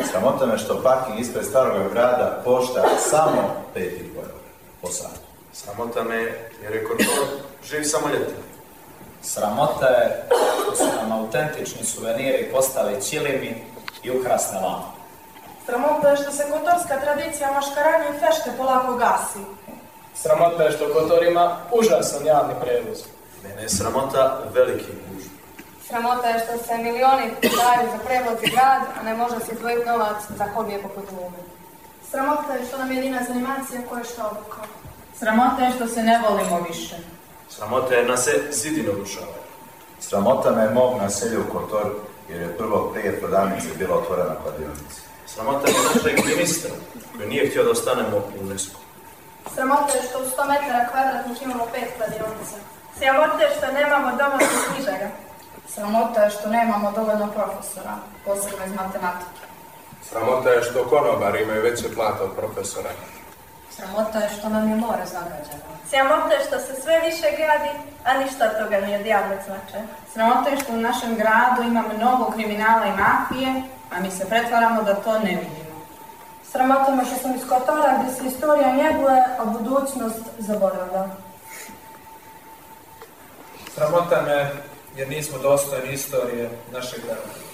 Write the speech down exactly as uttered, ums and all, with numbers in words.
Sramota me što parking ispred Starog grada košta samo pet i pol eura po satu. Sramota me jer je Kotor živ samo ljeti. Sramota je što su nam autentični suveniri postali ćilimi i ukrasne lampe. Sramota je što se kotorska tradicija maškaranja i fešte polako gasi. Sramota je što Kotor ima užasan javni prevoz. Mene je sramota veliki gužv. Sramota je što se milioni daju za prevoz i grad, a ne može se izdvojiti novac za hobije poput glume. Sramota je što nam jedina zanimacija koja je što obuka. Sramota je što se ne volimo više. Sramota je na se zidino rušavaju. Sramota me je mog naselja u Kotor, jer je prvo prije prodavnice bila otvorena kladionica. Sramota je našeg ministra, koji nije htio da ostanemo u UNESCO. Sramota je što u sto metara kvadratnih imamo pet kladionica. Sramota je što nemamo domaćih knjižara. Sramota je što nemamo dovoljno profesora, posebno iz matematike. Sramota je što konobari imaju veće plate od profesora. Sramota je što nam je more zagađeno. Sramota je što se sve više gradi, a ništa od toga nije od javnog značaja. Sramota je što u našem gradu ima mnogo kriminala i mafije, a mi se pretvaramo da to ne vidimo. Sramota me što sam iz Kotora gdje se istorija njeguje, a budućnost zaboravlja. Sramota me jer nismo dostojni istorije našeg grada.